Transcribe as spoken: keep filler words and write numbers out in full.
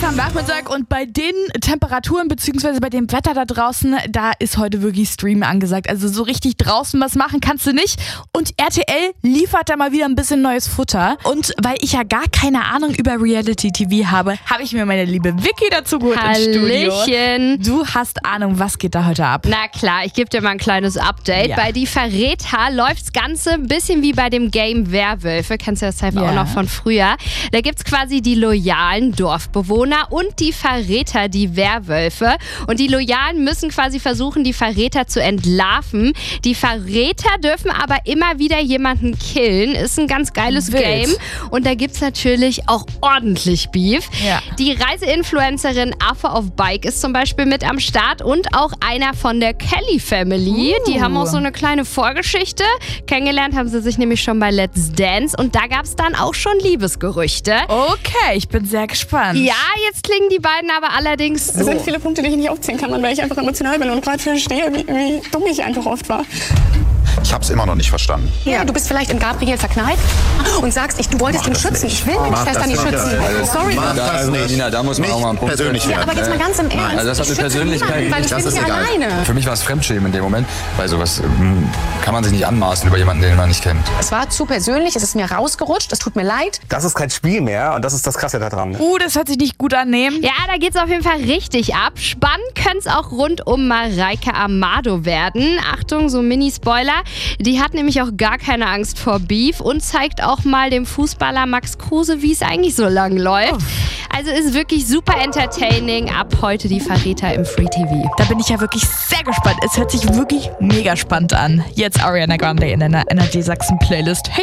am Nachmittag und bei den Temperaturen bzw. bei dem Wetter da draußen, da ist heute wirklich Stream angesagt. Also so richtig draußen was machen kannst du nicht. Und R T L liefert da mal wieder ein bisschen neues Futter. Und weil ich ja gar keine Ahnung über Reality-T V habe, habe ich mir meine liebe Vicky dazu geholt ins Studio. Hallöchen. Du hast Ahnung, was geht da heute ab? Na klar, ich gebe dir mal ein kleines Update. Ja. Bei Die Verräter läuft das Ganze ein bisschen wie bei dem Game Werwölfe. Kennst du das Cypher Ja. auch noch von früher? Da gibt es quasi die loyalen Dorfbewohner und die Verräter, die Werwölfe. Und die Loyalen müssen quasi versuchen, die Verräter zu entlarven. Die Verräter dürfen aber immer wieder jemanden killen. Ist ein ganz geiles Wild. Game. Und da gibt es natürlich auch ordentlich Beef. Ja. Die Reiseinfluencerin Affe auf Bike ist zum Beispiel mit am Start und auch einer von der Kelly Family. Uh. Die haben auch so eine kleine Vorgeschichte. Kennengelernt haben sie sich nämlich schon bei Let's Dance und da gab es dann auch schon Liebesgerüchte. Okay, ich bin sehr gespannt. Ja, jetzt klingen die beiden aber allerdings so. Es sind viele Punkte, die ich nicht aufzählen kann, weil ich einfach emotional bin und gerade verstehe, wie, wie dumm ich einfach oft war. Ich hab's immer noch nicht verstanden. Ja, du bist vielleicht in Gabriel verknallt und sagst, ich, du wolltest ihn schützen. Ich will mich fest an ihn schützen. Sorry. Mach Da, das also, nicht. Nina, da muss man Nicht auch mal einen Punkt persönlich setzen. Ja, aber jetzt mal ganz im Ernst. Also das hat Ich mit schütze Persönlichkeit niemanden, weil ich das bin ist nicht egal. alleine. Für mich war es Fremdschämen in dem Moment, weil sowas ähm, kann man sich nicht anmaßen über jemanden, den man nicht kennt. Es war zu persönlich, es ist mir rausgerutscht, es tut mir leid. Das ist kein Spiel mehr und das ist das Krasse daran. Uh, das hört sich nicht gut an, nehmen. Ja, da geht's auf jeden Fall richtig ab. Spannend könnte es auch rund um Mareike Amado werden. Achtung, so Mini-Spoiler. Die hat nämlich auch gar keine Angst vor Beef und zeigt auch mal dem Fußballer Max Kruse, wie es eigentlich so lang läuft. Also ist wirklich super entertaining. Ab heute Die Verräter im Free T V. Da bin ich ja wirklich sehr gespannt. Es hört sich wirklich mega spannend an. Jetzt Ariana Grande in einer Energy Sachsen Playlist. Hey.